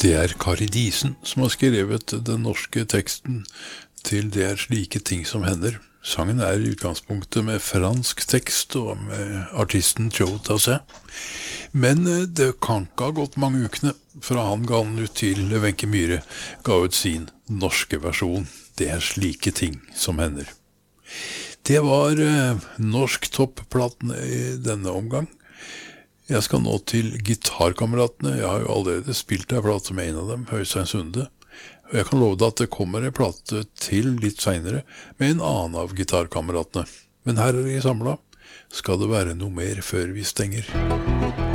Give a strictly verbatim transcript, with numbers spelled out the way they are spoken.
Det er Kari Disen som har skrevet den norske teksten til Det er slike ting som hender. Sangen er i utgangspunktet med fransk tekst og med artisten Joe Dassin. Men det kan ikke ha gått mange ukene fra han ga den ut til Wenche Myhre ga ut sin norske versjon. Det er slike ting som hender. Det var eh, norsk toppplaten i denne omgang. Jeg skal nå til Gitarkameratene. Jeg har jo allerede spilt en plate med en av dem, Øystein Sunde. Og jeg kan love deg at det kommer en plate til litt senere med en annen av Gitarkameratene. Men her er de samlet. Skal det være noe mer før vi stenger?